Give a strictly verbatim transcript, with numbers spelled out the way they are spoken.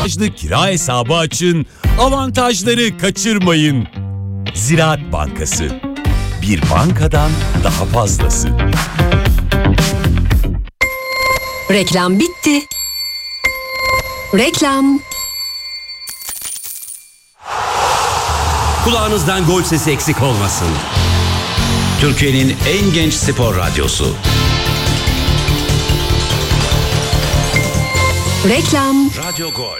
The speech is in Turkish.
avantajlı kira hesabı açın, avantajları kaçırmayın. Ziraat Bankası, bir bankadan daha fazlası. Reklam bitti. Reklam. Kulağınızdan gol sesi eksik olmasın. Türkiye'nin en genç spor radyosu. Reklam. Radyo Gol.